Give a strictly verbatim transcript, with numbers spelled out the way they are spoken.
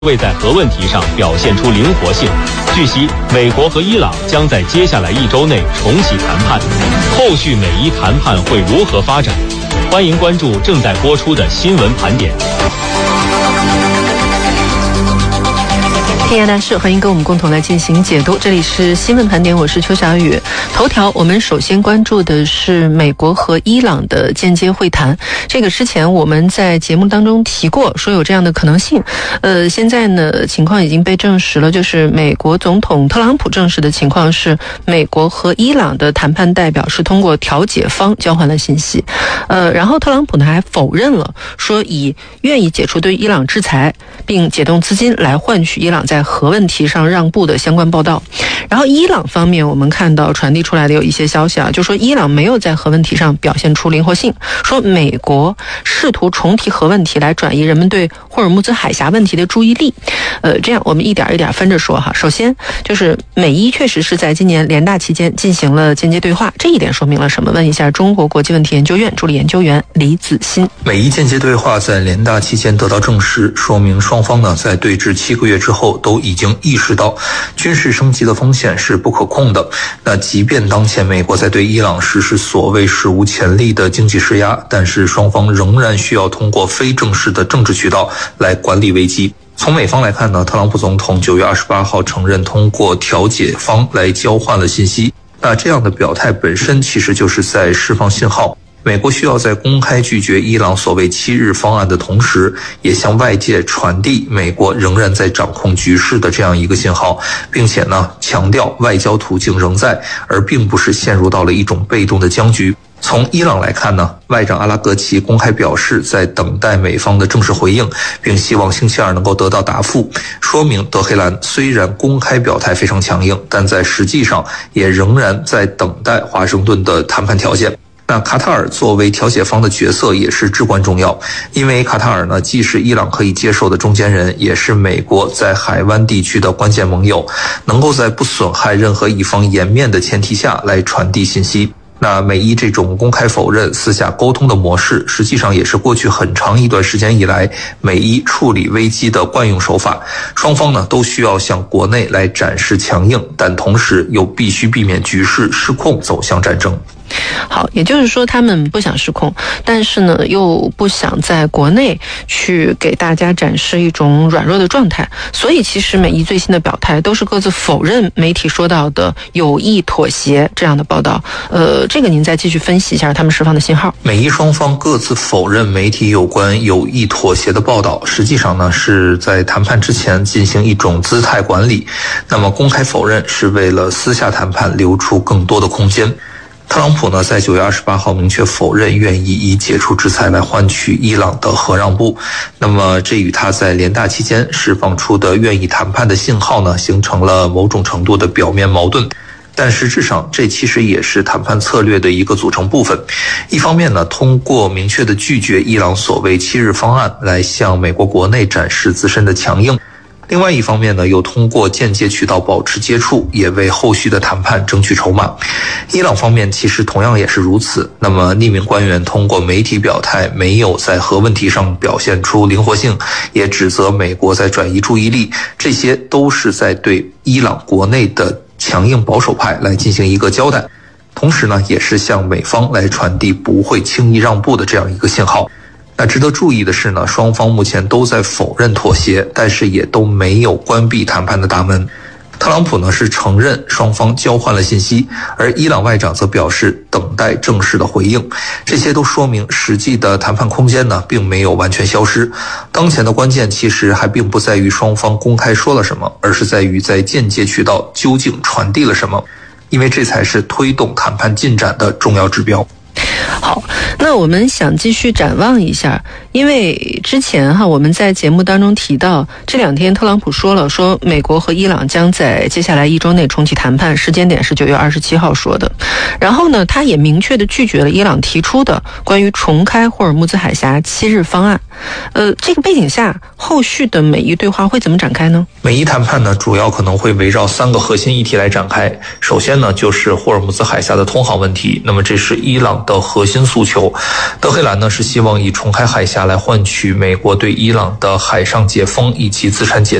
未在核问题上表现出灵活性。据悉，美国和伊朗将在接下来一周内重启谈判，后续美伊谈判会如何发展？欢迎关注正在播出的新闻盘点。 天涯大事，欢迎跟我们共同来进行解读。这里是新闻盘点，我是邱小雨。头条，我们首先关注的是美国和伊朗的间接会谈。这个之前我们在节目当中提过，说有这样的可能性。呃，现在呢，情况已经被证实了，就是美国总统特朗普证实的情况是，美国和伊朗的谈判代表是通过调解方交换了信息。呃，然后特朗普呢还否认了，说以愿意解除对伊朗制裁，并解冻资金来换取伊朗在核问题上让步的相关报道。然后伊朗方面，我们看到传递出来的有一些消息啊，就说伊朗没有在核问题上表现出灵活性，说美国试图重提核问题来转移人们对霍尔木兹海峡问题的注意力。呃，这样我们一点一点分着说哈。首先就是美伊确实是在今年联大期间进行了间接对话，这一点说明了什么？问一下中国国际问题研究院助理研究员李子欣。 美伊间接对话在联大期间得到证实，说明双方呢在对峙七个月之后都已经意识到军事升级的风险是不可控的。那即便当前美国在对伊朗实施所谓史无前例的经济施压，但是双方仍然需要通过非正式的政治渠道来管理危机。从美方来看呢，特朗普总统九月二十八号承认通过调解方来交换了信息。那这样的表态本身其实就是在释放信号，美国需要在公开拒绝伊朗所谓七日方案的同时，也向外界传递美国仍然在掌控局势的这样一个信号，并且呢，强调外交途径仍在，而并不是陷入到了一种被动的僵局。从伊朗来看呢，外长阿拉格齐公开表示在等待美方的正式回应，并希望星期二能够得到答复，说明德黑兰虽然公开表态非常强硬，但在实际上也仍然在等待华盛顿的谈判条件。那卡塔尔作为调解方的角色也是至关重要，因为卡塔尔呢既是伊朗可以接受的中间人，也是美国在海湾地区的关键盟友，能够在不损害任何一方颜面的前提下来传递信息。那美伊这种公开否认、私下沟通的模式，实际上也是过去很长一段时间以来美伊处理危机的惯用手法。双方呢都需要向国内来展示强硬，但同时又必须避免局势失控走向战争。 好，也就是说他们不想失控，但是呢又不想在国内去给大家展示一种软弱的状态，所以其实美伊最新的表态都是各自否认媒体说到的有意妥协这样的报道。呃，这个您再继续分析一下他们释放的信号。 美伊双方各自否认媒体有关有意妥协的报道，实际上呢是在谈判之前进行一种姿态管理。那么公开否认是为了私下谈判留出更多的空间。特朗普呢，在九月二十八号明确否认愿意以解除制裁来换取伊朗的核让步。那么，这与他在联大期间释放出的愿意谈判的信号呢，形成了某种程度的表面矛盾。但实质上，这其实也是谈判策略的一个组成部分。一方面呢，通过明确的拒绝伊朗所谓七日方案，来向美国国内展示自身的强硬。另外一方面呢，又通过间接渠道保持接触，也为后续的谈判争取筹码。伊朗方面其实同样也是如此。那么匿名官员通过媒体表态，没有在核问题上表现出灵活性，也指责美国在转移注意力，这些都是在对伊朗国内的强硬保守派来进行一个交代。同时呢，也是向美方来传递不会轻易让步的这样一个信号。那值得注意的是呢，双方目前都在否认妥协，但是也都没有关闭谈判的大门。特朗普呢是承认双方交换了信息，而伊朗外长则表示等待正式的回应。这些都说明实际的谈判空间呢并没有完全消失。当前的关键其实还并不在于双方公开说了什么，而是在于在间接渠道究竟传递了什么，因为这才是推动谈判进展的重要指标。 好，那我们想继续展望一下，因为之前哈我们在节目当中提到，这两天特朗普说了，说美国和伊朗将在接下来一周内重启谈判，时间点是九月二十七号说的。然后呢，他也明确的拒绝了伊朗提出的关于重开霍尔木兹海峡七日方案。呃，这个背景下，后续的美伊对话会怎么展开呢？ 美伊谈判呢，主要可能会围绕三个核心议题来展开。首先呢，就是霍尔木兹海峡的通航问题。那么这是伊朗的核心诉求。德黑兰呢是希望以重开海峡来换取美国对伊朗的海上解封以及资产解